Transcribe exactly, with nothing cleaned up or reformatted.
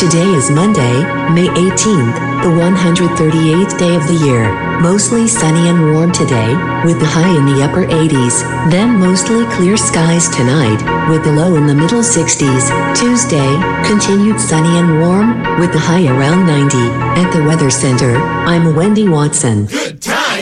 Today is Monday, May eighteenth, the one hundred thirty-eighth day of the year. Mostly sunny and warm today, with the high in the upper eighties. Then mostly clear skies tonight, with the low in the middle sixties. Tuesday, continued sunny and warm, with the high around ninety. At the Weather Center, I'm Wendy Watson. Good